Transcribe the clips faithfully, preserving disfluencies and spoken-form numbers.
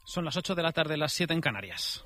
Son las ocho de la tarde, las siete en Canarias.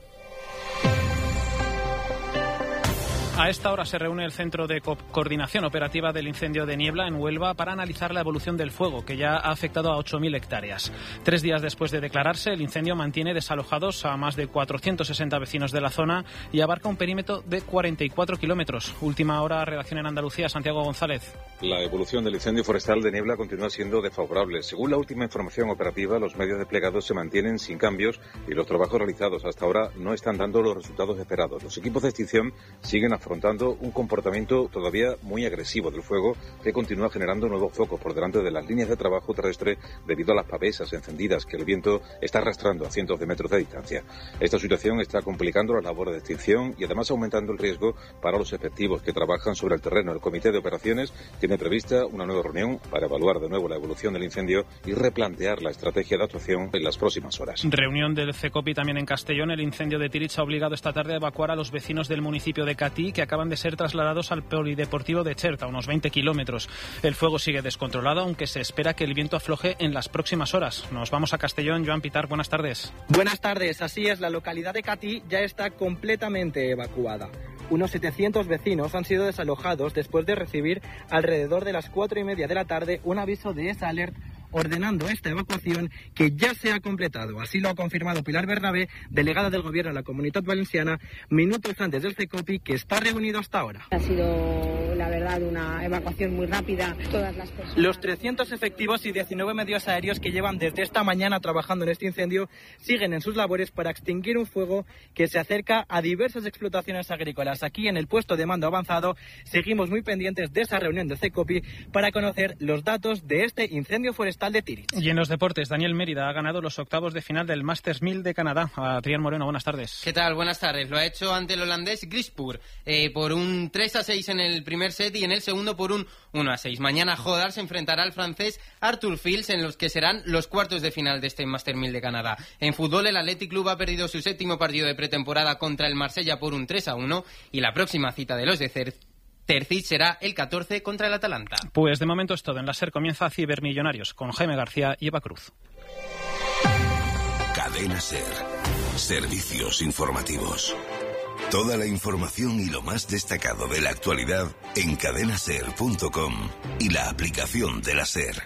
A esta hora se reúne el Centro de Co- Coordinación Operativa del Incendio de Niebla en Huelva para analizar la evolución del fuego, que ya ha afectado a ocho mil hectáreas. Tres días después de declararse, el incendio mantiene desalojados a más de cuatrocientos sesenta vecinos de la zona y abarca un perímetro de cuarenta y cuatro kilómetros. Última hora, redacción en Andalucía, Santiago González. La evolución del incendio forestal de Niebla continúa siendo desfavorable. Según la última información operativa, los medios desplegados se mantienen sin cambios y los trabajos realizados hasta ahora no están dando los resultados esperados. Los equipos de extinción siguen afrontando un comportamiento todavía muy agresivo del fuego que continúa generando nuevos focos por delante de las líneas de trabajo terrestre debido a las pavesas encendidas que el viento está arrastrando a cientos de metros de distancia. Esta situación está complicando las labores de extinción y además aumentando el riesgo para los efectivos que trabajan sobre el terreno. El Comité de Operaciones tiene prevista una nueva reunión para evaluar de nuevo la evolución del incendio y replantear la estrategia de actuación en las próximas horas. Reunión del CECOPI también en Castellón. El incendio de Tirich ha obligado esta tarde a evacuar a los vecinos del municipio de Catí, que acaban de ser trasladados al polideportivo de Cherta, a unos veinte kilómetros. El fuego sigue descontrolado, aunque se espera que el viento afloje en las próximas horas. Nos vamos a Castellón. Joan Pitar, buenas tardes. Buenas tardes. Así es, la localidad de Catí ya está completamente evacuada. Unos setecientos vecinos han sido desalojados después de recibir alrededor de las cuatro y media de la tarde un aviso de esa alert ordenando esta evacuación, que ya se ha completado. Así lo ha confirmado Pilar Bernabé, delegada del Gobierno en la Comunitat Valenciana, minutos antes del CECOPI, que está reunido hasta ahora. Ha sido, la verdad, una evacuación muy rápida. Todas las personas... Los trescientos efectivos y diecinueve medios aéreos que llevan desde esta mañana trabajando en este incendio siguen en sus labores para extinguir un fuego que se acerca a diversas explotaciones agrícolas. Aquí, en el puesto de mando avanzado, seguimos muy pendientes de esa reunión del CECOPI para conocer los datos de este incendio forestal de Tirich. Y en los deportes, Daniel Mérida ha ganado los octavos de final del Masters mil de Canadá. Adrián Moreno, buenas tardes. ¿Qué tal? Buenas tardes. Lo ha hecho ante el holandés Grispur eh, por un tres a seis en el primer set y en el segundo por un uno a seis. Mañana Jodar se enfrentará al francés Arthur Fils en los que serán los cuartos de final de este Masters mil de Canadá. En fútbol, el Athletic Club ha perdido su séptimo partido de pretemporada contra el Marsella por un tres a uno y la próxima cita de los de Cer Tercit será el catorce contra el Atalanta. Pues de momento es todo. En la SER comienza Cibermillonarios con Jaime García y Eva Cruz. Cadena SER. Servicios informativos. Toda la información y lo más destacado de la actualidad en cadena ser punto com y la aplicación de la SER.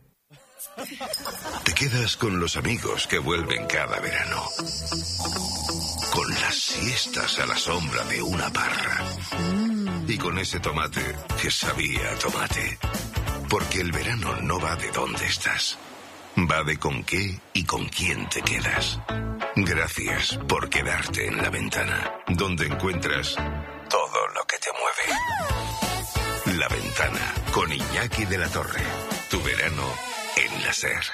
Te quedas con los amigos que vuelven cada verano. Con las siestas a la sombra de una parra. Y con ese tomate que sabía a tomate. Porque el verano no va de dónde estás. Va de con qué y con quién te quedas. Gracias por quedarte en La Ventana, donde encuentras todo lo que te mueve. La Ventana, con Iñaki de la Torre. Tu verano en la SER.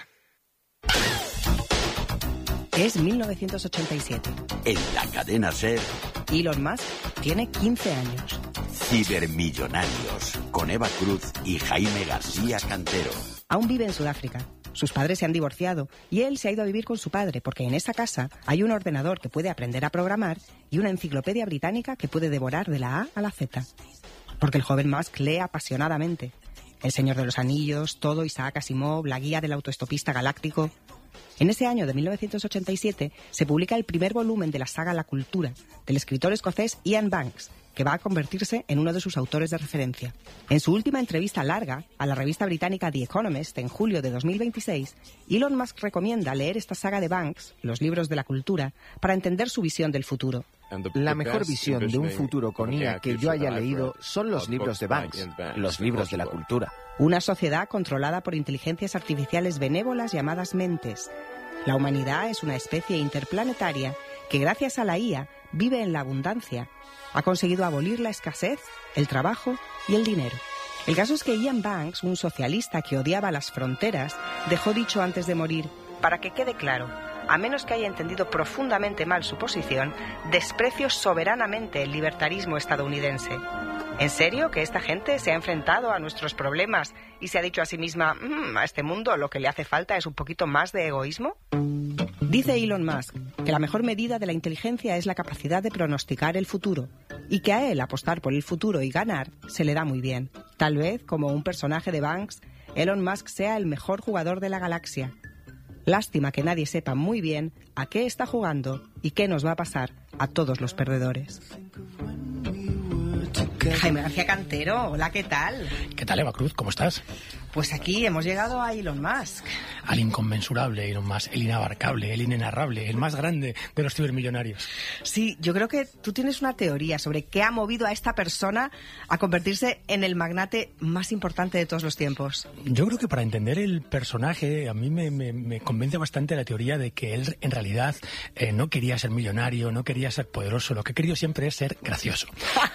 Es mil novecientos ochenta y siete. En la cadena SER. Elon Musk tiene quince años. Cibermillonarios, con Eva Cruz y Jaime García Cantero. Aún vive en Sudáfrica. Sus padres se han divorciado y él se ha ido a vivir con su padre porque en esa casa hay un ordenador que puede aprender a programar y una enciclopedia británica que puede devorar de la A a la Z. Porque el joven Musk lee apasionadamente. El Señor de los Anillos, todo Isaac Asimov, la guía del autoestopista galáctico. En ese año de mil novecientos ochenta y siete se publica el primer volumen de la saga La Cultura, del escritor escocés Ian Banks, que va a convertirse en uno de sus autores de referencia. En su última entrevista larga a la revista británica The Economist en julio de dos mil veintiséis, Elon Musk recomienda leer esta saga de Banks, los libros de la cultura, para entender su visión del futuro. La mejor visión de un futuro con I A que yo haya leído son los libros de Banks, los libros de la cultura. Una sociedad controlada por inteligencias artificiales benévolas llamadas mentes. La humanidad es una especie interplanetaria que gracias a la I A vive en la abundancia. Ha conseguido abolir la escasez, el trabajo y el dinero. El caso es que Ian Banks, un socialista que odiaba las fronteras, dejó dicho antes de morir: para que quede claro, a menos que haya entendido profundamente mal su posición, desprecio soberanamente el libertarismo estadounidense. ¿En serio que esta gente se ha enfrentado a nuestros problemas y se ha dicho a sí misma, mmm, a este mundo lo que le hace falta es un poquito más de egoísmo? Dice Elon Musk que la mejor medida de la inteligencia es la capacidad de pronosticar el futuro y que a él apostar por el futuro y ganar se le da muy bien. Tal vez, como un personaje de Banks, Elon Musk sea el mejor jugador de la galaxia. Lástima que nadie sepa muy bien a qué está jugando y qué nos va a pasar a todos los perdedores. Jaime García Cantero, hola, ¿qué tal? ¿Qué tal, Eva Cruz? ¿Cómo estás? Pues aquí hemos llegado a Elon Musk. Al inconmensurable Elon Musk, el inabarcable, el inenarrable, el más grande de los cibermillonarios. Sí, yo creo que tú tienes una teoría sobre qué ha movido a esta persona a convertirse en el magnate más importante de todos los tiempos. Yo creo que para entender el personaje, a mí me, me, me convence bastante la teoría de que él en realidad eh, no quería ser millonario, no quería ser poderoso, lo que ha querido siempre es ser gracioso.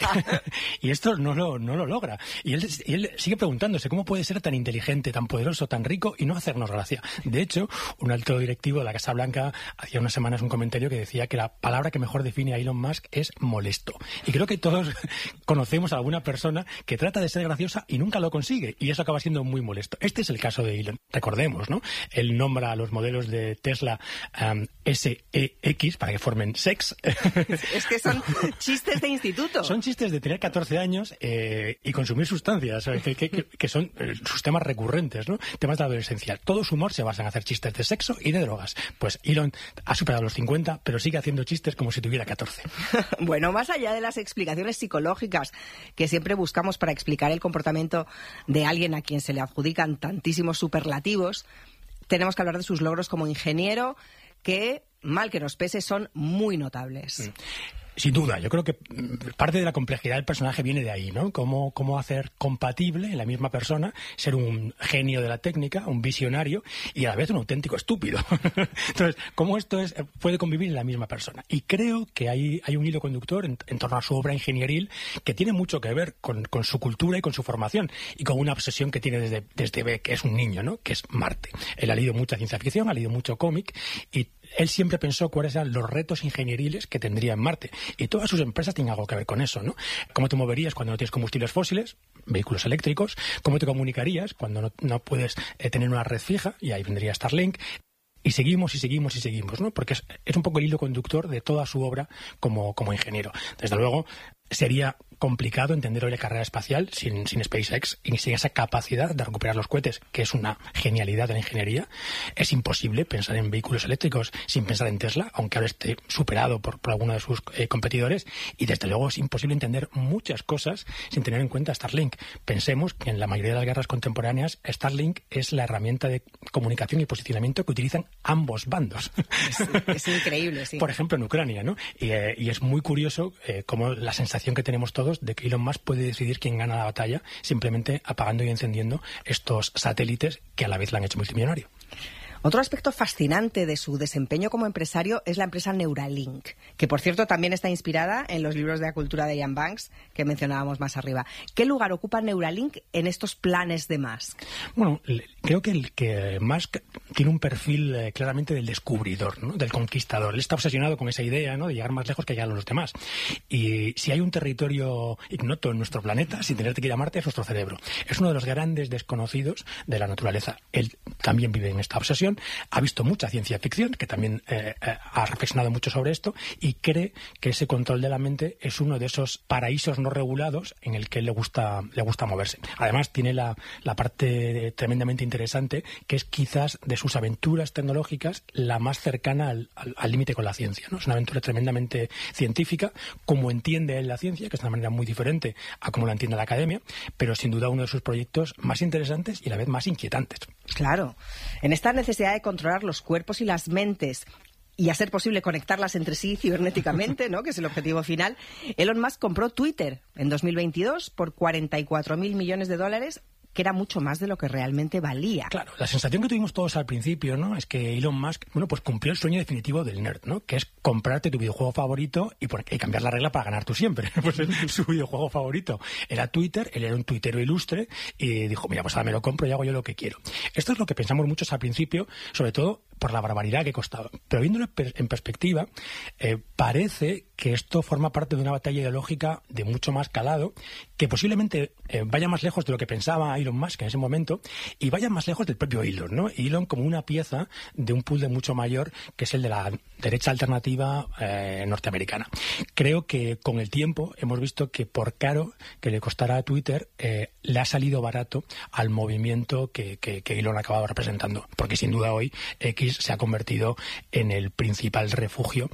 Y esto no lo, no lo logra. Y él, y él sigue preguntándose cómo puede ser tan inteligente, tan poderoso, tan rico y no hacernos gracia. De hecho, un alto directivo de la Casa Blanca hacía unas semanas un comentario que decía que la palabra que mejor define a Elon Musk es molesto. Y creo que todos conocemos a alguna persona que trata de ser graciosa y nunca lo consigue, y eso acaba siendo muy molesto. Este es el caso de Elon. Recordemos, ¿no? Él nombra a los modelos de Tesla um, S E X para que formen sex. Es que son chistes de instituto. Son chistes de tener catorce años eh, y consumir sustancias, que, que, que son eh, sus temas recurrentes, ¿no? Temas de adolescencia. Todo su humor se basa en hacer chistes de sexo y de drogas. Pues Elon ha superado los cincuenta, pero sigue haciendo chistes como si tuviera catorce. Bueno, más allá de las explicaciones psicológicas que siempre buscamos para explicar el comportamiento de alguien a quien se le adjudican tantísimos superlativos, tenemos que hablar de sus logros como ingeniero, que, mal que nos pese, son muy notables. Mm. Sin duda, yo creo que parte de la complejidad del personaje viene de ahí, ¿no? Cómo, cómo hacer compatible en la misma persona ser un genio de la técnica, un visionario y a la vez un auténtico estúpido. Entonces, cómo esto es, puede convivir en la misma persona. Y creo que hay, hay un hilo conductor en, en torno a su obra ingenieril que tiene mucho que ver con, con su cultura y con su formación y con una obsesión que tiene desde, desde que es un niño, ¿no? Que es Marte. Él ha leído mucha ciencia ficción, ha leído mucho cómic y él siempre pensó cuáles eran los retos ingenieriles que tendría en Marte. Y todas sus empresas tienen algo que ver con eso, ¿no? ¿Cómo te moverías cuando no tienes combustibles fósiles? Vehículos eléctricos. ¿Cómo te comunicarías cuando no, no puedes eh, tener una red fija? Y ahí vendría Starlink. Y seguimos y seguimos y seguimos, ¿no? Porque es, es un poco el hilo conductor de toda su obra como, como ingeniero. Desde luego, sería complicado entender hoy la carrera espacial sin, sin SpaceX y sin esa capacidad de recuperar los cohetes, que es una genialidad de la ingeniería. Es imposible pensar en vehículos eléctricos sin pensar en Tesla, aunque ahora esté superado por, por alguno de sus eh, competidores. Y desde luego es imposible entender muchas cosas sin tener en cuenta Starlink. Pensemos que en la mayoría de las guerras contemporáneas Starlink es la herramienta de comunicación y posicionamiento que utilizan ambos bandos. Es, es increíble, sí. Por ejemplo, en Ucrania, ¿no? Y, eh, y es muy curioso eh, cómo la sensación que tenemos todos de que Elon Musk puede decidir quién gana la batalla simplemente apagando y encendiendo estos satélites que a la vez la han hecho multimillonario. Otro aspecto fascinante de su desempeño como empresario es la empresa Neuralink, que por cierto también está inspirada en los libros de la cultura de Ian Banks que mencionábamos más arriba. ¿Qué lugar ocupa Neuralink en estos planes de Musk? Bueno, creo que, el, que Musk tiene un perfil eh, claramente del descubridor, ¿no? Del conquistador. Él está obsesionado con esa idea, ¿no? De llegar más lejos que llegar a los demás. Y si hay un territorio ignoto en nuestro planeta, sin tener que ir a Marte, es nuestro cerebro. Es uno de los grandes desconocidos de la naturaleza. Él también vive en esta obsesión. Ha visto mucha ciencia ficción, que también eh, eh, ha reflexionado mucho sobre esto, y cree que ese control de la mente es uno de esos paraísos no regulados en el que le gusta, le gusta moverse. Además, tiene la, la parte tremendamente interesante, que es quizás de sus aventuras tecnológicas la más cercana al límite con la ciencia, ¿no? Es una aventura tremendamente científica, como entiende él la ciencia, que es de una manera muy diferente a como la entiende la academia, pero sin duda uno de sus proyectos más interesantes y a la vez más inquietantes. Claro. En esta necesidad de controlar los cuerpos y las mentes y a ser posible conectarlas entre sí cibernéticamente, ¿no? Que es el objetivo final, Elon Musk compró Twitter en dos mil veintidós por cuarenta y cuatro mil millones de dólares, que era mucho más de lo que realmente valía. Claro, la sensación que tuvimos todos al principio, ¿no? Es que Elon Musk, bueno, pues cumplió el sueño definitivo del nerd, ¿no? Que es comprarte tu videojuego favorito y, por, y cambiar la regla para ganar tú siempre. Pues su videojuego favorito era Twitter, él era un tuitero ilustre y dijo, mira, pues ahora me lo compro y hago yo lo que quiero. Esto es lo que pensamos muchos al principio, sobre todo por la barbaridad que costaba. Pero viéndolo en perspectiva, eh, parece que esto forma parte de una batalla ideológica de mucho más calado, que posiblemente eh, vaya más lejos de lo que pensaba Elon Musk en ese momento y vaya más lejos del propio Elon, ¿no? Elon como una pieza de un puzzle mucho mayor, que es el de la derecha alternativa eh, norteamericana. Creo que con el tiempo hemos visto que por caro que le costara a Twitter, eh, le ha salido barato al movimiento que, que, que Elon acababa representando, porque sin duda hoy X X se ha convertido en el principal refugio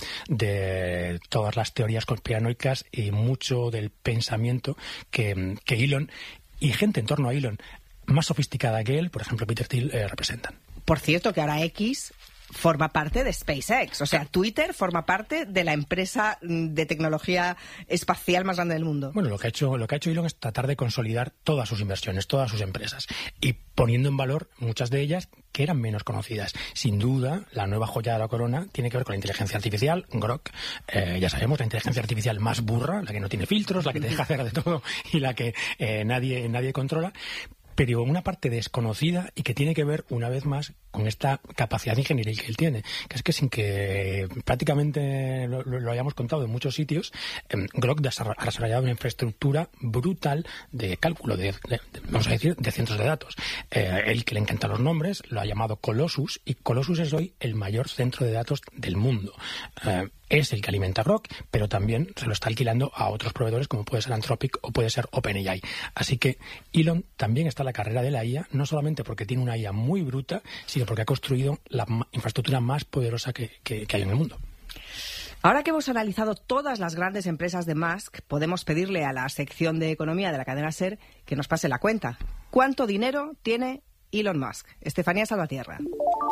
de todas las teorías conspiranoicas y mucho del pensamiento que, que Elon y gente en torno a Elon más sofisticada que él, por ejemplo Peter Thiel, eh, representan. Por cierto, que ahora X forma parte de SpaceX. O sea, Twitter forma parte de la empresa de tecnología espacial más grande del mundo. Bueno, lo que ha hecho, lo que ha hecho Elon es tratar de consolidar todas sus inversiones, todas sus empresas, y poniendo en valor muchas de ellas que eran menos conocidas. Sin duda, la nueva joya de la corona tiene que ver con la inteligencia artificial, Grok. Eh, ya sabemos, la inteligencia artificial más burra, la que no tiene filtros, la que te deja hacer de todo y la que eh, nadie, nadie controla. Pero una parte desconocida y que tiene que ver, una vez más, con esta capacidad ingenieril que él tiene, que es que sin que prácticamente lo, lo, lo hayamos contado en muchos sitios, eh, Grok ha desarrollado una infraestructura brutal de cálculo, de, de, de, vamos a decir, de centros de datos. Eh, él, que le encantan los nombres, lo ha llamado Colossus, y Colossus es hoy el mayor centro de datos del mundo. Eh, es el que alimenta Grok, pero también se lo está alquilando a otros proveedores como puede ser Anthropic o puede ser OpenAI. Así que Elon también está en la carrera de la I A, no solamente porque tiene una I A muy bruta, sino porque ha construido la infraestructura más poderosa que, que, que hay en el mundo. Ahora que hemos analizado todas las grandes empresas de Musk, podemos pedirle a la sección de economía de la cadena SER que nos pase la cuenta. ¿Cuánto dinero tiene Elon Musk? Estefanía Salvatierra.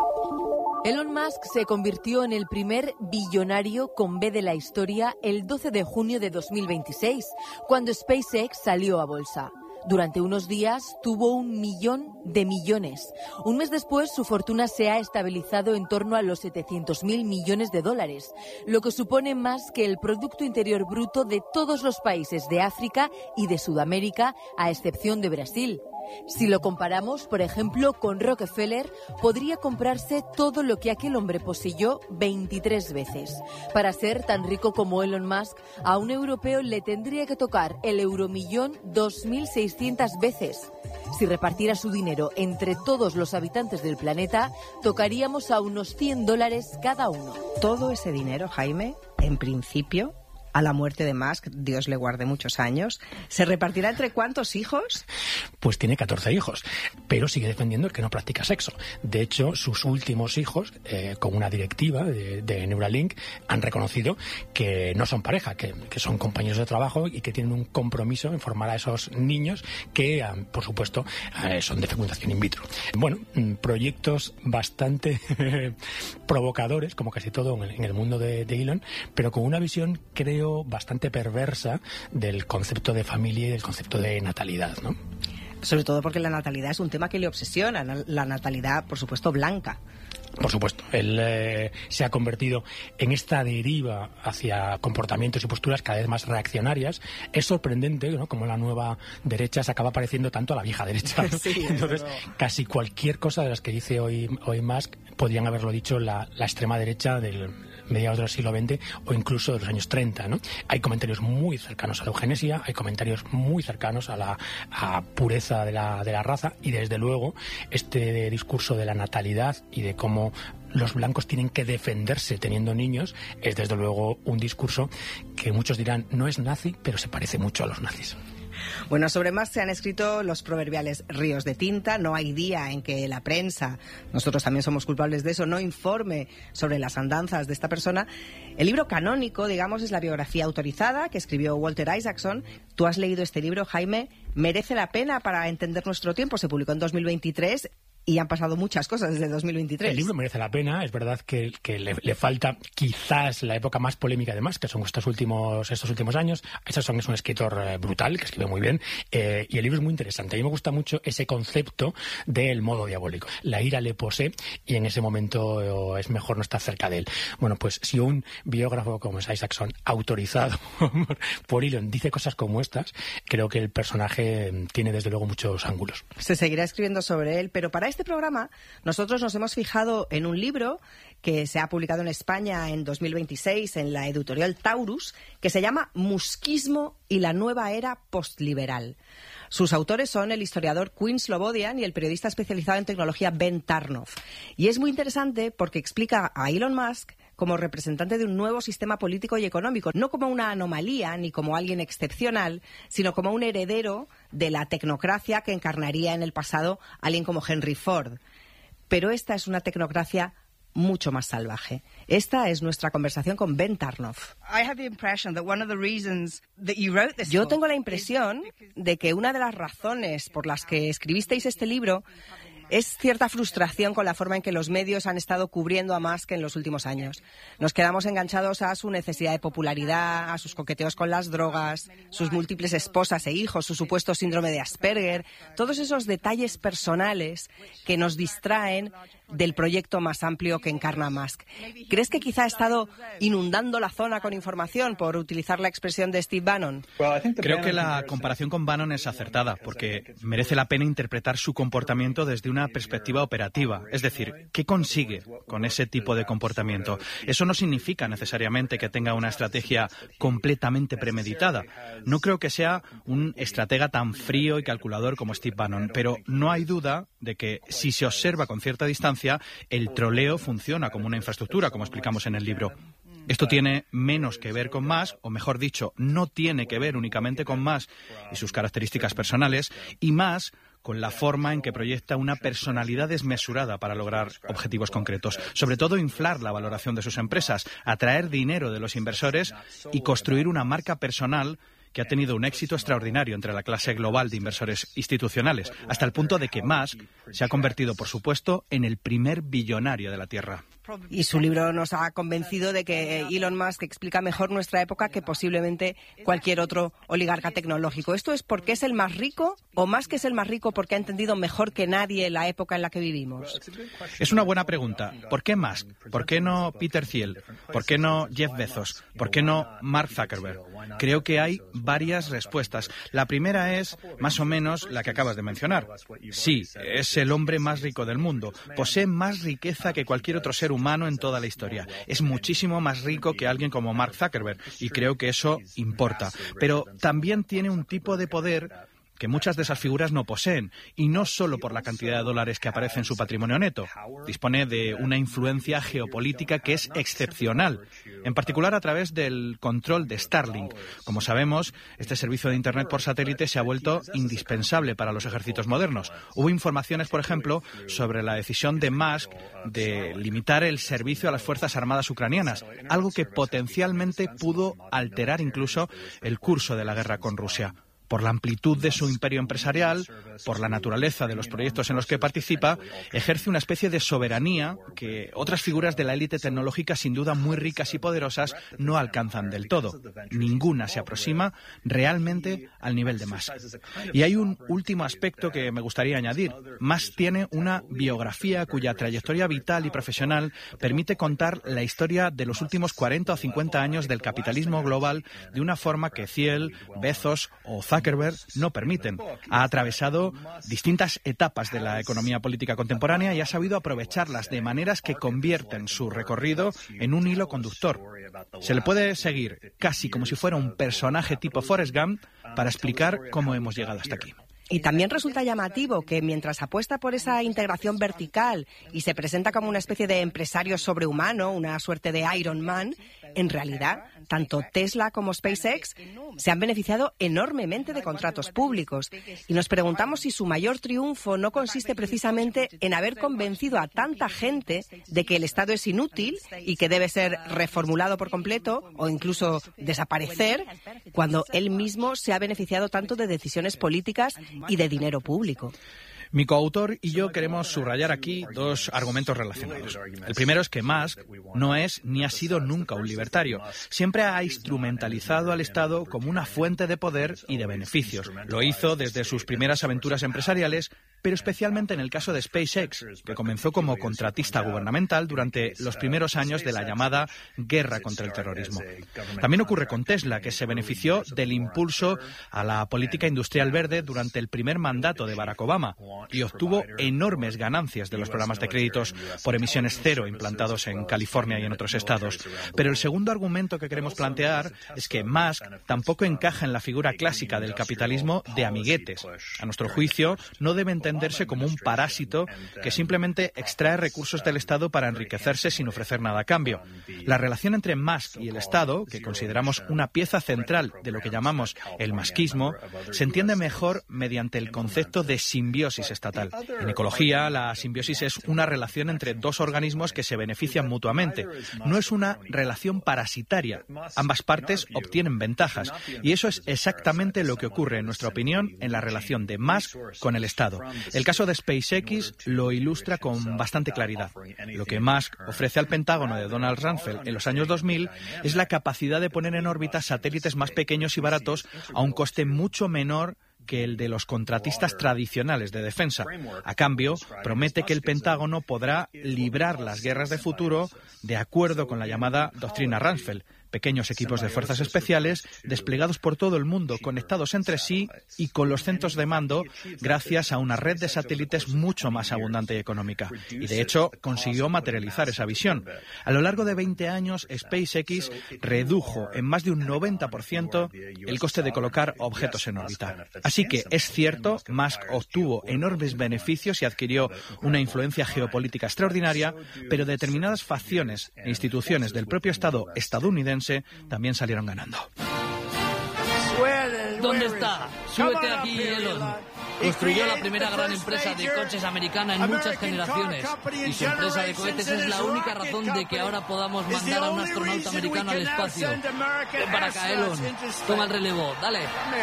Elon Musk se convirtió en el primer billonario con B de la historia el doce de junio de dos mil veintiséis, cuando SpaceX salió a bolsa. Durante unos días tuvo un millón de millones. Un mes después, su fortuna se ha estabilizado en torno a los setecientos mil millones de dólares, lo que supone más que el Producto Interior Bruto de todos los países de África y de Sudamérica, a excepción de Brasil. Si lo comparamos, por ejemplo, con Rockefeller, podría comprarse todo lo que aquel hombre poseyó veintitrés veces. Para ser tan rico como Elon Musk, a un europeo le tendría que tocar el euromillón dos mil seiscientas veces. Si repartiera su dinero entre todos los habitantes del planeta, tocaríamos a unos cien dólares cada uno. Todo ese dinero, Jaime, en principio, a la muerte de Musk, Dios le guarde muchos años, ¿se repartirá entre cuántos hijos? Pues tiene catorce hijos, pero sigue defendiendo el que no practica sexo. De hecho, sus últimos hijos, eh, con una directiva de, de Neuralink, han reconocido que no son pareja, que, que son compañeros de trabajo y que tienen un compromiso en formar a esos niños que, eh, por supuesto, eh, son de fecundación in vitro. Bueno, proyectos bastante provocadores, como casi todo en el, en el mundo de, de Elon, pero con una visión, creo, bastante perversa del concepto de familia y del concepto de natalidad, ¿no? Sobre todo porque la natalidad es un tema que le obsesiona, la natalidad, por supuesto, blanca. Por supuesto, él eh, se ha convertido en esta deriva hacia comportamientos y posturas cada vez más reaccionarias. Es sorprendente, ¿no?, como la nueva derecha se acaba pareciendo tanto a la vieja derecha, ¿no? Sí, entonces, no. Casi cualquier cosa de las que dice hoy, hoy Musk podrían haberlo dicho la, la extrema derecha del mediados del siglo veinte o incluso de los años treinta, ¿no? Hay comentarios muy cercanos a la eugenesia, hay comentarios muy cercanos a la a pureza de la, de la raza, y desde luego este discurso de la natalidad y de cómo los blancos tienen que defenderse teniendo niños es desde luego un discurso que muchos dirán no es nazi, pero se parece mucho a los nazis. Bueno, sobre Musk se han escrito los proverbiales ríos de tinta. No hay día en que la prensa, nosotros también somos culpables de eso, no informe sobre las andanzas de esta persona. El libro canónico, digamos, es la biografía autorizada que escribió Walter Isaacson. Tú has leído este libro, Jaime. ¿Merece la pena para entender nuestro tiempo? Se publicó en dos mil veintitrés. Y han pasado muchas cosas desde dos mil veintitrés. El libro merece la pena. Es verdad que, que le, le falta quizás la época más polémica de Musk, que son estos últimos estos últimos años. Isaacson es un escritor eh, brutal, que escribe muy bien. Eh, y el libro es muy interesante. A mí me gusta mucho ese concepto del modo diabólico. La ira le posee y en ese momento eh, es mejor no estar cerca de él. Bueno, pues si un biógrafo como es Isaacson, autorizado por Elon, dice cosas como estas, creo que el personaje tiene desde luego muchos ángulos. Se seguirá escribiendo sobre él, pero para este programa nosotros nos hemos fijado en un libro que se ha publicado en España en dos mil veintiséis en la editorial Taurus, que se llama Muskismo y la nueva era postliberal. Sus autores son el historiador Quinn Slobodian y el periodista especializado en tecnología Ben Tarnoff. Y es muy interesante porque explica a Elon Musk como representante de un nuevo sistema político y económico, no como una anomalía ni como alguien excepcional, sino como un heredero de la tecnocracia que encarnaría en el pasado alguien como Henry Ford. Pero esta es una tecnocracia mucho más salvaje. Esta es nuestra conversación con Ben Tarnoff. Yo tengo la impresión de que una de las razones por las que escribisteis este libro es cierta frustración con la forma en que los medios han estado cubriendo a Musk en los últimos años. Nos quedamos enganchados a su necesidad de popularidad, a sus coqueteos con las drogas, sus múltiples esposas e hijos, su supuesto síndrome de Asperger, todos esos detalles personales que nos distraen del proyecto más amplio que encarna Musk. ¿Crees que quizá ha estado inundando la zona con información, por utilizar la expresión de Steve Bannon? Creo que la comparación con Bannon es acertada, porque merece la pena interpretar su comportamiento desde una perspectiva operativa. Es decir, ¿qué consigue con ese tipo de comportamiento? Eso no significa necesariamente que tenga una estrategia completamente premeditada. No creo que sea un estratega tan frío y calculador como Steve Bannon, pero no hay duda de que si se observa con cierta distancia, el troleo funciona como una infraestructura, como explicamos en el libro. Esto tiene menos que ver con Musk, o mejor dicho, no tiene que ver únicamente con Musk y sus características personales, y más con la forma en que proyecta una personalidad desmesurada para lograr objetivos concretos. Sobre todo, inflar la valoración de sus empresas, atraer dinero de los inversores y construir una marca personal que ha tenido un éxito extraordinario entre la clase global de inversores institucionales, hasta el punto de que Musk se ha convertido, por supuesto, en el primer billonario de la Tierra. Y su libro nos ha convencido de que Elon Musk explica mejor nuestra época que posiblemente cualquier otro oligarca tecnológico. ¿Esto es porque es el más rico o más que es el más rico porque ha entendido mejor que nadie la época en la que vivimos? Es una buena pregunta. ¿Por qué Musk? ¿Por qué no Peter Thiel? ¿Por qué no Jeff Bezos? ¿Por qué no Mark Zuckerberg? Creo que hay varias respuestas. La primera es más o menos la que acabas de mencionar. Sí, es el hombre más rico del mundo. Posee más riqueza que cualquier otro ser humano en toda la historia. Es muchísimo más rico que alguien como Mark Zuckerberg y creo que eso importa. Pero también tiene un tipo de poder que muchas de esas figuras no poseen, y no solo por la cantidad de dólares que aparece en su patrimonio neto. Dispone de una influencia geopolítica que es excepcional, en particular a través del control de Starlink. Como sabemos, este servicio de Internet por satélite se ha vuelto indispensable para los ejércitos modernos. Hubo informaciones, por ejemplo, sobre la decisión de Musk de limitar el servicio a las Fuerzas Armadas ucranianas, algo que potencialmente pudo alterar incluso el curso de la guerra con Rusia. Por la amplitud de su imperio empresarial, por la naturaleza de los proyectos en los que participa, ejerce una especie de soberanía que otras figuras de la élite tecnológica, sin duda muy ricas y poderosas, no alcanzan del todo. Ninguna se aproxima realmente al nivel de Musk. Y hay un último aspecto que me gustaría añadir. Musk tiene una biografía cuya trayectoria vital y profesional permite contar la historia de los últimos cuarenta o cincuenta años del capitalismo global de una forma que Thiel, Bezos o Zuckerberg no permiten. Ha atravesado distintas etapas de la economía política contemporánea y ha sabido aprovecharlas de maneras que convierten su recorrido en un hilo conductor. Se le puede seguir casi como si fuera un personaje tipo Forrest Gump para explicar cómo hemos llegado hasta aquí. Y también resulta llamativo que mientras apuesta por esa integración vertical y se presenta como una especie de empresario sobrehumano, una suerte de Iron Man, en realidad, tanto Tesla como SpaceX se han beneficiado enormemente de contratos públicos. Y nos preguntamos si su mayor triunfo no consiste precisamente en haber convencido a tanta gente de que el Estado es inútil y que debe ser reformulado por completo o incluso desaparecer, cuando él mismo se ha beneficiado tanto de decisiones políticas y de dinero público. Mi coautor y yo queremos subrayar aquí dos argumentos relacionados. El primero es que Musk no es ni ha sido nunca un libertario. Siempre ha instrumentalizado al Estado como una fuente de poder y de beneficios. Lo hizo desde sus primeras aventuras empresariales, pero especialmente en el caso de SpaceX, que comenzó como contratista gubernamental durante los primeros años de la llamada guerra contra el terrorismo. También ocurre con Tesla, que se benefició del impulso a la política industrial verde durante el primer mandato de Barack Obama y obtuvo enormes ganancias de los programas de créditos por emisiones cero implantados en California y en otros estados. Pero el segundo argumento que queremos plantear es que Musk tampoco encaja en la figura clásica del capitalismo de amiguetes. A nuestro juicio, no deben entenderse como un parásito que simplemente extrae recursos del Estado para enriquecerse sin ofrecer nada a cambio. La relación entre Musk y el Estado, que consideramos una pieza central de lo que llamamos el muskismo, se entiende mejor mediante el concepto de simbiosis estatal. En ecología, la simbiosis es una relación entre dos organismos que se benefician mutuamente. No es una relación parasitaria. Ambas partes obtienen ventajas. Y eso es exactamente lo que ocurre, en nuestra opinión, en la relación de Musk con el Estado. El caso de SpaceX lo ilustra con bastante claridad. Lo que Musk ofrece al Pentágono de Donald Rumsfeld en los años dos mil es la capacidad de poner en órbita satélites más pequeños y baratos a un coste mucho menor que el de los contratistas tradicionales de defensa. A cambio, promete que el Pentágono podrá librar las guerras de futuro de acuerdo con la llamada doctrina Rumsfeld. Pequeños equipos de fuerzas especiales desplegados por todo el mundo, conectados entre sí y con los centros de mando gracias a una red de satélites mucho más abundante y económica. Y de hecho, consiguió materializar esa visión. A lo largo de veinte años, SpaceX redujo en más de un noventa por ciento el coste de colocar objetos en órbita. Así que es cierto, Musk obtuvo enormes beneficios y adquirió una influencia geopolítica extraordinaria, pero determinadas facciones e instituciones del propio Estado estadounidense también salieron ganando. ¿Dónde está? Súbete aquí, Elon. Construyó la primera gran empresa de coches americana en muchas generaciones. Y su empresa de cohetes es la única razón de que ahora podamos mandar a un astronauta americano al espacio. Ven para acá, Elon. Toma el relevo. Dale.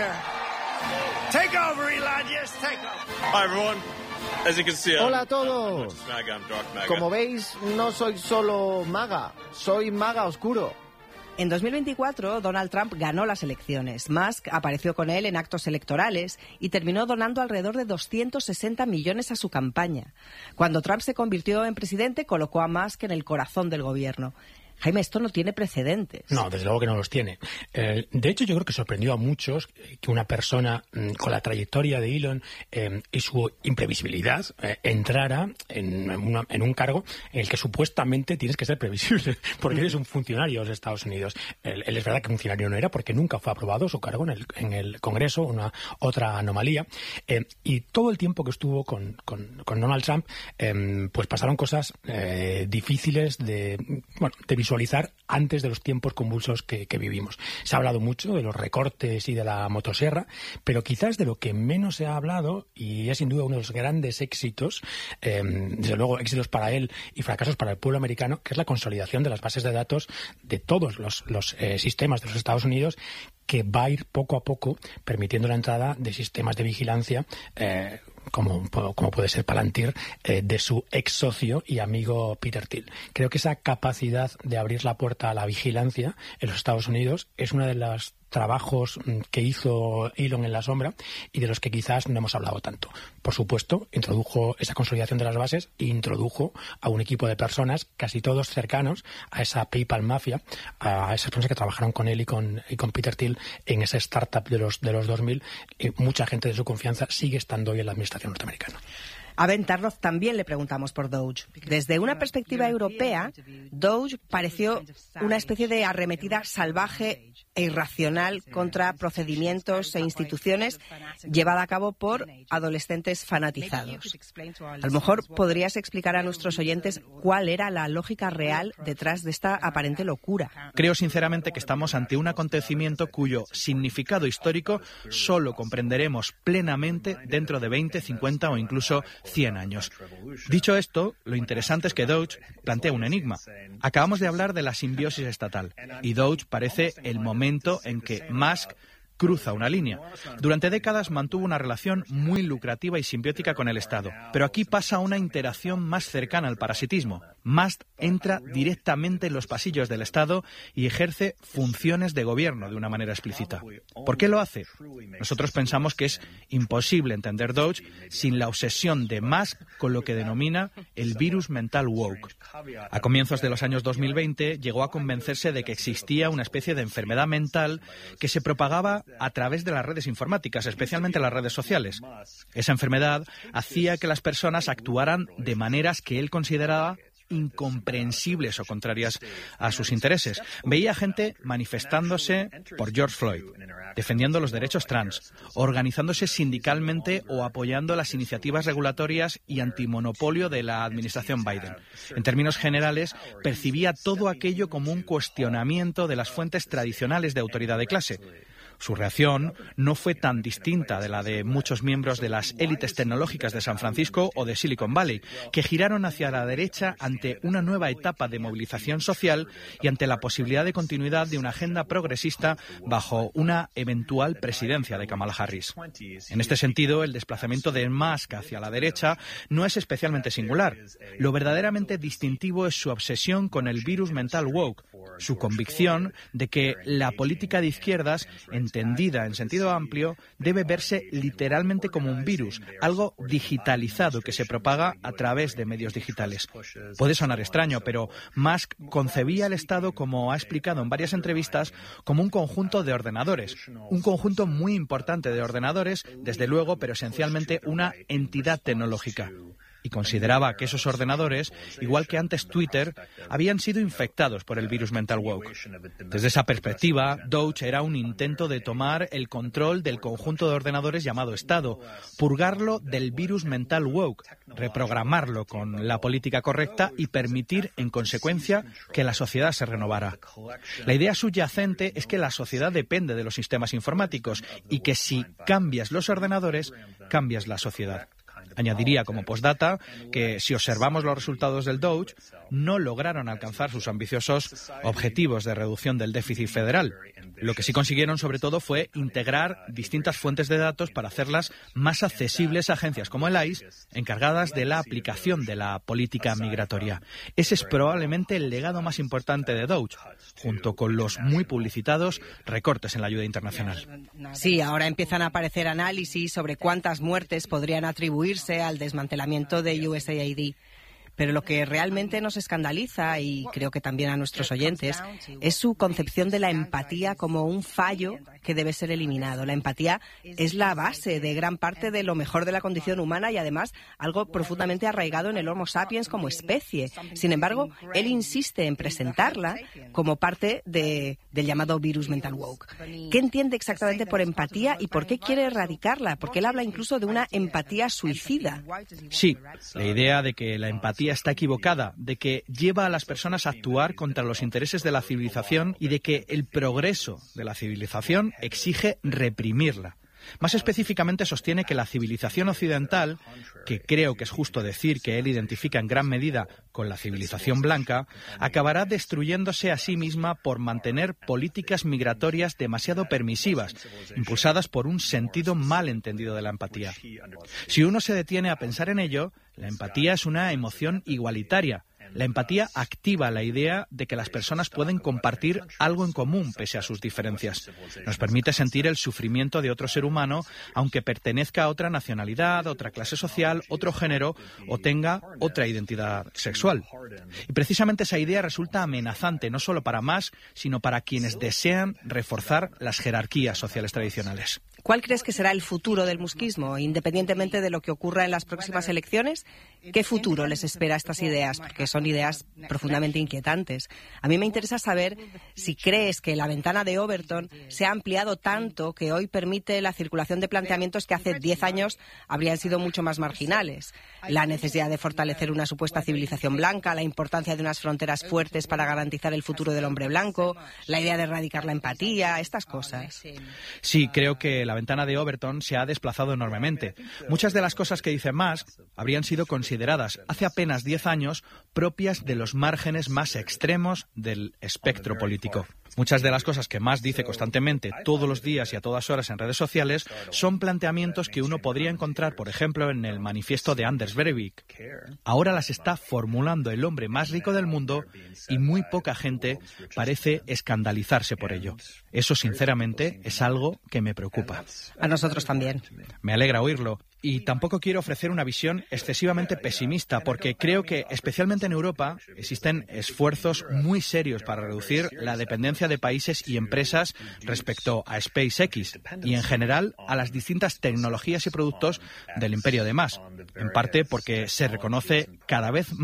Hola a todos. Como veis, no soy solo maga, soy maga oscuro. En dos mil veinticuatro, Donald Trump ganó las elecciones. Musk apareció con él en actos electorales y terminó donando alrededor de doscientos sesenta millones a su campaña. Cuando Trump se convirtió en presidente, colocó a Musk en el corazón del gobierno. Jaime, esto no tiene precedentes. No, desde luego que no los tiene. Eh, de hecho, yo creo que sorprendió a muchos que una persona mm, con la trayectoria de Elon eh, y su imprevisibilidad eh, entrara en, una, en un cargo en el que supuestamente tienes que ser previsible, porque eres un funcionario de los Estados Unidos. Él, él es verdad que funcionario no era, porque nunca fue aprobado su cargo en el, en el Congreso, una otra anomalía. Eh, y todo el tiempo que estuvo con, con, con Donald Trump, eh, pues pasaron cosas eh, difíciles de, bueno, de visualizar antes de los tiempos convulsos que, que vivimos. Se ha hablado mucho de los recortes y de la motosierra, pero quizás de lo que menos se ha hablado, y es sin duda uno de los grandes éxitos, eh, desde luego éxitos para él y fracasos para el pueblo americano, que es la consolidación de las bases de datos de todos los, los eh, sistemas de los Estados Unidos, que va a ir poco a poco permitiendo la entrada de sistemas de vigilancia eh, como, como puede ser Palantir, eh, de su ex socio y amigo Peter Thiel. Creo que esa capacidad de abrir la puerta a la vigilancia en los Estados Unidos es una de las trabajos que hizo Elon en la sombra y de los que quizás no hemos hablado tanto. Por supuesto, introdujo esa consolidación de las bases e introdujo a un equipo de personas, casi todos cercanos a esa PayPal mafia, a esas personas que trabajaron con él y con, y con Peter Thiel en esa startup de los, de los dos mil. Y mucha gente de su confianza sigue estando hoy en la administración norteamericana. A Ben Tarnoff también le preguntamos por Doge. Desde una perspectiva europea, Doge pareció una especie de arremetida salvaje e irracional contra procedimientos e instituciones llevada a cabo por adolescentes fanatizados. A lo mejor podrías explicar a nuestros oyentes cuál era la lógica real detrás de esta aparente locura. Creo sinceramente que estamos ante un acontecimiento cuyo significado histórico solo comprenderemos plenamente dentro de veinte, cincuenta o incluso cien años. Dicho esto, lo interesante es que Doge plantea un enigma. Acabamos de hablar de la simbiosis estatal y Doge parece el momento en que Musk cruza una línea. Durante décadas mantuvo una relación muy lucrativa y simbiótica con el Estado, pero aquí pasa a una interacción más cercana al parasitismo. Musk entra directamente en los pasillos del Estado y ejerce funciones de gobierno de una manera explícita. ¿Por qué lo hace? Nosotros pensamos que es imposible entender Doge sin la obsesión de Musk con lo que denomina el virus mental woke. A comienzos de los años dos mil veinte llegó a convencerse de que existía una especie de enfermedad mental que se propagaba a través de las redes informáticas, especialmente las redes sociales. Esa enfermedad hacía que las personas actuaran de maneras que él consideraba incomprensibles o contrarias a sus intereses. Veía gente manifestándose por George Floyd, defendiendo los derechos trans, organizándose sindicalmente o apoyando las iniciativas regulatorias y antimonopolio de la administración Biden. En términos generales, percibía todo aquello como un cuestionamiento de las fuentes tradicionales de autoridad de clase. Su reacción no fue tan distinta de la de muchos miembros de las élites tecnológicas de San Francisco o de Silicon Valley, que giraron hacia la derecha ante una nueva etapa de movilización social y ante la posibilidad de continuidad de una agenda progresista bajo una eventual presidencia de Kamala Harris. En este sentido, el desplazamiento de Musk hacia la derecha no es especialmente singular. Lo verdaderamente distintivo es su obsesión con el virus mental woke, su convicción de que la política de izquierdas, entendida en sentido amplio, debe verse literalmente como un virus, algo digitalizado que se propaga a través de medios digitales. Puede sonar extraño, pero Musk concebía el Estado, como ha explicado en varias entrevistas, como un conjunto de ordenadores, un conjunto muy importante de ordenadores, desde luego, pero esencialmente una entidad tecnológica. Y consideraba que esos ordenadores, igual que antes Twitter, habían sido infectados por el virus mental woke. Desde esa perspectiva, Doge era un intento de tomar el control del conjunto de ordenadores llamado Estado, purgarlo del virus mental woke, reprogramarlo con la política correcta y permitir, en consecuencia, que la sociedad se renovara. La idea subyacente es que la sociedad depende de los sistemas informáticos y que si cambias los ordenadores, cambias la sociedad. Añadiría como postdata que si observamos los resultados del Doge, no lograron alcanzar sus ambiciosos objetivos de reducción del déficit federal. Lo que sí consiguieron, sobre todo, fue integrar distintas fuentes de datos para hacerlas más accesibles a agencias como el I C E, encargadas de la aplicación de la política migratoria. Ese es probablemente el legado más importante de Doge, junto con los muy publicitados recortes en la ayuda internacional. Sí, ahora empiezan a aparecer análisis sobre cuántas muertes podrían atribuirse al desmantelamiento de U S A I D. Pero lo que realmente nos escandaliza, y creo que también a nuestros oyentes, es su concepción de la empatía como un fallo que debe ser eliminado. La empatía es la base de gran parte de lo mejor de la condición humana y además algo profundamente arraigado en el Homo sapiens como especie. Sin embargo, él insiste en presentarla como parte de, del llamado virus mental woke. ¿Qué entiende exactamente por empatía y por qué quiere erradicarla? Porque él habla incluso de una empatía suicida. Sí, la idea de que la empatía está equivocada, de que lleva a las personas a actuar contra los intereses de la civilización y de que el progreso de la civilización exige reprimirla. Más específicamente sostiene que la civilización occidental, que creo que es justo decir que él identifica en gran medida con la civilización blanca, acabará destruyéndose a sí misma por mantener políticas migratorias demasiado permisivas, impulsadas por un sentido mal entendido de la empatía. Si uno se detiene a pensar en ello, la empatía es una emoción igualitaria. La empatía activa la idea de que las personas pueden compartir algo en común pese a sus diferencias. Nos permite sentir el sufrimiento de otro ser humano, aunque pertenezca a otra nacionalidad, otra clase social, otro género o tenga otra identidad sexual. Y precisamente esa idea resulta amenazante no solo para Musk, sino para quienes desean reforzar las jerarquías sociales tradicionales. ¿Cuál crees que será el futuro del muskismo, independientemente de lo que ocurra en las próximas elecciones? ¿Qué futuro les espera a estas ideas? Porque son ideas profundamente inquietantes. A mí me interesa saber si crees que la ventana de Overton se ha ampliado tanto que hoy permite la circulación de planteamientos que hace diez años habrían sido mucho más marginales. La necesidad de fortalecer una supuesta civilización blanca, la importancia de unas fronteras fuertes para garantizar el futuro del hombre blanco, la idea de erradicar la empatía, estas cosas. Sí, creo que la La ventana de Overton se ha desplazado enormemente. Muchas de las cosas que dice Musk habrían sido consideradas hace apenas diez años propias de los márgenes más extremos del espectro político. Muchas de las cosas que Musk dice constantemente, todos los días y a todas horas en redes sociales, son planteamientos que uno podría encontrar, por ejemplo, en el manifiesto de Anders Breivik. Ahora las está formulando el hombre más rico del mundo y muy poca gente parece escandalizarse por ello. Eso, sinceramente, es algo que me preocupa. A nosotros también. Me alegra oírlo. Y tampoco quiero ofrecer una visión excesivamente pesimista, porque creo que, especialmente en Europa, existen esfuerzos muy serios para reducir la dependencia de países y empresas respecto a SpaceX y, en general, a las distintas tecnologías y productos del imperio de Musk. En parte porque se reconoce cada vez más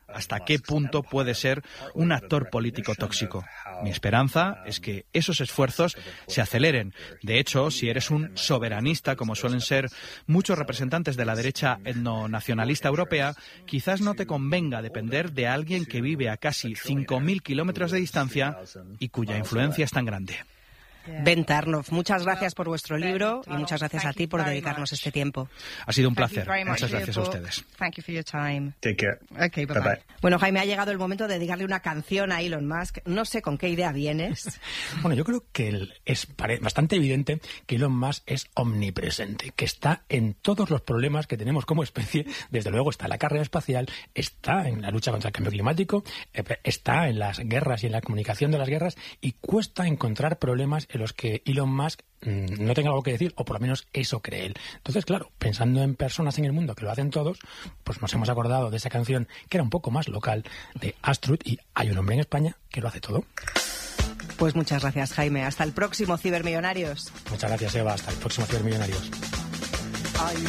hasta qué punto puede ser un actor político tóxico. Mi esperanza es que esos esfuerzos se aceleren. De hecho, si eres un soberanista, como suelen ser muchos representantes de la derecha etnonacionalista europea, quizás no te convenga depender de alguien que vive a casi cinco mil kilómetros de distancia y cuya influencia es tan grande. Ben Tarnoff, muchas gracias por vuestro libro y muchas gracias a ti por dedicarnos este tiempo. Ha sido un placer. Muchas gracias a ustedes. Take care. Okay, bye bye. Bueno, Jaime, ha llegado el momento de dedicarle una canción a Elon Musk. No sé con qué idea vienes. Bueno, yo creo que el, es bastante evidente que Elon Musk es omnipresente, que está en todos los problemas que tenemos como especie. Desde luego está en la carrera espacial, está en la lucha contra el cambio climático, está en las guerras y en la comunicación de las guerras, y cuesta encontrar problemas en los que Elon Musk mmm, no tenga algo que decir, o por lo menos eso cree él. Entonces, claro, pensando en personas en el mundo que lo hacen todos, pues nos hemos acordado de esa canción que era un poco más local, de Astrud, y hay un hombre en España que lo hace todo. Pues muchas gracias, Jaime. Hasta el próximo Cibermillonarios. Muchas gracias, Eva. Hasta el próximo Cibermillonarios.